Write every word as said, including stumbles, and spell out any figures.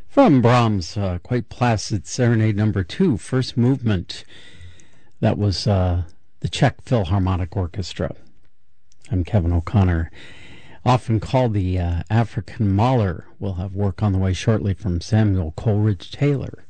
From Brahms' uh, quite placid Serenade Number Two, first movement. That was uh, the Czech Philharmonic Orchestra. I'm Kevin O'Connor, often called the uh, African Mahler. We'll have work on the way shortly from Samuel Coleridge Taylor.